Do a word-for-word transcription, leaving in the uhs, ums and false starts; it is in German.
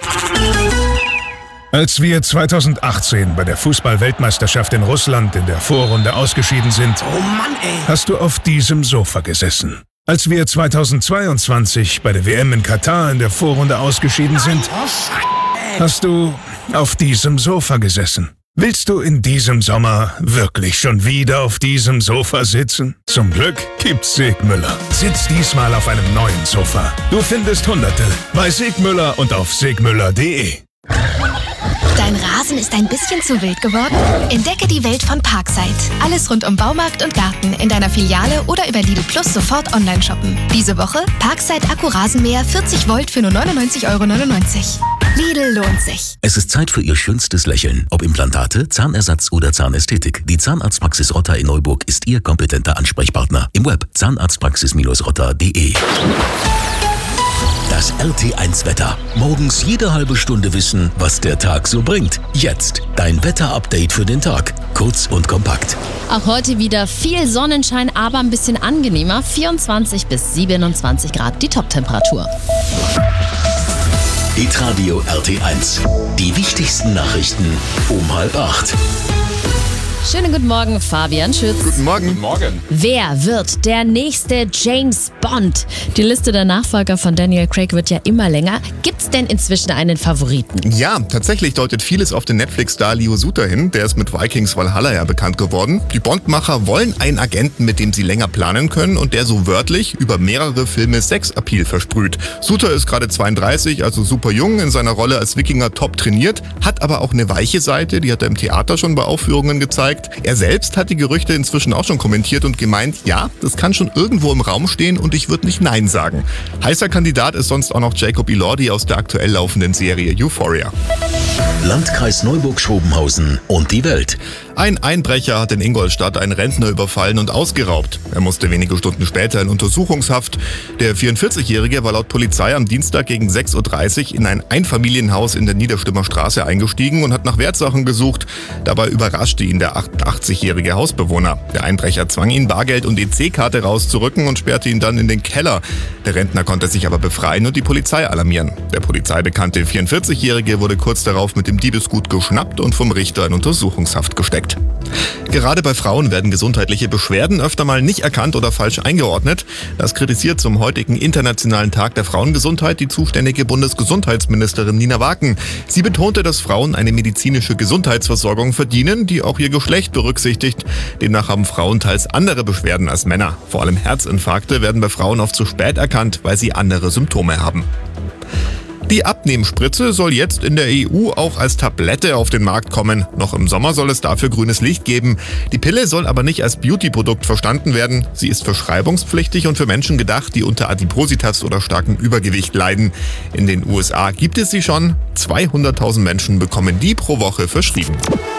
Als wir zweitausendachtzehn bei der Fußball-Weltmeisterschaft in Russland in der Vorrunde ausgeschieden sind, Oh Mann, ey. hast du auf diesem Sofa gesessen. Als wir zweitausendzweiundzwanzig bei der W M in Katar in der Vorrunde ausgeschieden sind, Oh, Scheiße. hast du auf diesem Sofa gesessen. Willst du in diesem Sommer wirklich schon wieder auf diesem Sofa sitzen? Zum Glück gibt's Segmüller. Sitz diesmal auf einem neuen Sofa. Du findest Hunderte bei Segmüller und auf segmüller punkt de. Dein Rasen ist ein bisschen zu wild geworden? Entdecke die Welt von Parkside. Alles rund um Baumarkt und Garten in deiner Filiale oder über Lidl Plus sofort online shoppen. Diese Woche Parkside Akku-Rasenmäher vierzig Volt für nur neunundneunzig Euro neunundneunzig. Lidl lohnt sich. Es ist Zeit für Ihr schönstes Lächeln. Ob Implantate, Zahnersatz oder Zahnästhetik. Die Zahnarztpraxis Rotter in Neuburg ist Ihr kompetenter Ansprechpartner. Im Web zahnarztpraxis rotter punkt de. Das R T eins Wetter. Morgens jede halbe Stunde wissen, was der Tag so bringt. Jetzt dein Wetter-Update für den Tag. Kurz und kompakt. Auch heute wieder viel Sonnenschein, aber ein bisschen angenehmer. vierundzwanzig bis siebenundzwanzig Grad die Toptemperatur. Hitradio R T eins. Die wichtigsten Nachrichten um halb acht. Schönen guten Morgen, Fabian Schütz. Guten Morgen. Guten Morgen. Wer wird der nächste James Bond? Die Liste der Nachfolger von Daniel Craig wird ja immer länger. Gibt's denn inzwischen einen Favoriten? Ja, tatsächlich deutet vieles auf den Netflix-Star Leo Suter hin. Der ist mit Vikings Valhalla ja bekannt geworden. Die Bond-Macher wollen einen Agenten, mit dem sie länger planen können und der so wörtlich über mehrere Filme Sex-Appeal versprüht. Suter ist gerade zweiunddreißig, also super jung, in seiner Rolle als Wikinger top trainiert, hat aber auch eine weiche Seite, die hat er im Theater schon bei Aufführungen gezeigt. Er selbst hat die Gerüchte inzwischen auch schon kommentiert und gemeint, ja, das kann schon irgendwo im Raum stehen und ich würde nicht Nein sagen. Heißer Kandidat ist sonst auch noch Jacob Elordi aus der aktuell laufenden Serie Euphoria. Landkreis Neuburg-Schrobenhausen und die Welt. Ein Einbrecher hat in Ingolstadt einen Rentner überfallen und ausgeraubt. Er musste wenige Stunden später in Untersuchungshaft. Der vierundvierzigjährige war laut Polizei am Dienstag gegen sechs Uhr dreißig in ein Einfamilienhaus in der Niederstimmer Straße eingestiegen und hat nach Wertsachen gesucht. Dabei überraschte ihn der achtundachtzigjährige Hausbewohner. Der Einbrecher zwang ihn, Bargeld und E C-Karte rauszurücken und sperrte ihn dann in den Keller. Der Rentner konnte sich aber befreien und die Polizei alarmieren. Der polizeibekannte vierundvierzigjährige wurde kurz darauf mit dem Diebesgut geschnappt und vom Richter in Untersuchungshaft gesteckt. Gerade bei Frauen werden gesundheitliche Beschwerden öfter mal nicht erkannt oder falsch eingeordnet. Das kritisiert zum heutigen Internationalen Tag der Frauengesundheit die zuständige Bundesgesundheitsministerin Nina Waken. Sie betonte, dass Frauen eine medizinische Gesundheitsversorgung verdienen, die auch ihr Geschlecht berücksichtigt. Demnach haben Frauen teils andere Beschwerden als Männer. Vor allem Herzinfarkte werden bei Frauen oft zu spät erkannt, weil sie andere Symptome haben. Die Abnehmspritze soll jetzt in der E U auch als Tablette auf den Markt kommen. Noch im Sommer soll es dafür grünes Licht geben. Die Pille soll aber nicht als Beauty-Produkt verstanden werden. Sie ist verschreibungspflichtig und für Menschen gedacht, die unter Adipositas oder starkem Übergewicht leiden. In den U S A gibt es sie schon. zweihunderttausend Menschen bekommen die pro Woche verschrieben.